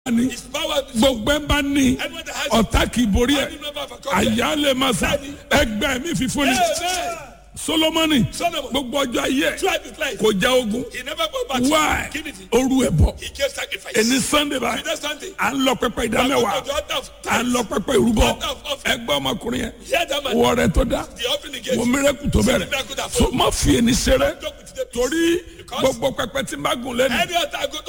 His power is gbogbo ẹ bá ní anyone that has ọ̀tá kì í borí ẹ̀ any member of a company. àyà lè máa sà ẹgbẹ́ mi fífún ni Amen. Solomoni Solomon, gbogbo ọjọ́ ayé throughout his life, kò já ogun he never go back to why Kennedy. oru ẹ̀ bọ̀ He gave sacrifice. ẹni Sunday báyìí Today Sunday, à ń lọ pẹpẹ we ìdámẹ́wàá go to the altar of à ń tithes. lọ pẹpẹ ìrúbọ Altar of offering. ẹgbẹ́ ọmọkùnrin yẹn Hear that man. wọ rẹ tó dá The offering he gave. wọ mírẹ́kù tó bẹ̀rẹ̀ Miracle that so má fi ẹni ṣeré Talk with them. torí Because gbogbo pẹpẹ tí n bá gùn lẹ́nu. any altar I go to